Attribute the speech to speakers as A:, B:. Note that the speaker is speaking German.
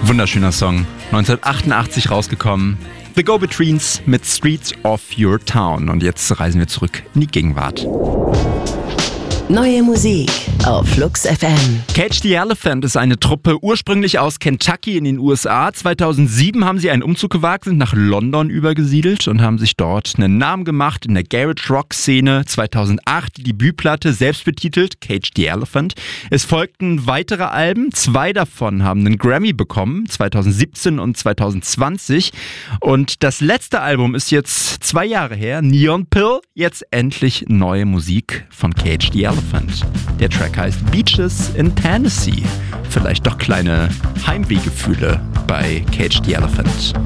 A: Wunderschöner Song. 1988 rausgekommen. The Go-Betweens mit Streets of Your Town. Und jetzt reisen wir zurück in die Gegenwart.
B: Neue Musik auf Flux FM.
A: Cage the Elephant ist eine Truppe ursprünglich aus Kentucky in den USA. 2007 haben sie einen Umzug gewagt, sind nach London übergesiedelt und haben sich dort einen Namen gemacht in der Garage-Rock-Szene. 2008 die Debütplatte, selbstbetitelt Cage the Elephant. Es folgten weitere Alben, 2 davon haben einen Grammy bekommen, 2017 und 2020. Und das letzte Album ist jetzt 2 Jahre her, Neon Pill. Jetzt endlich neue Musik von Cage the Elephant. Der Track heißt Beaches in Tennessee. Vielleicht doch kleine Heimwehgefühle bei Cage the Elephant.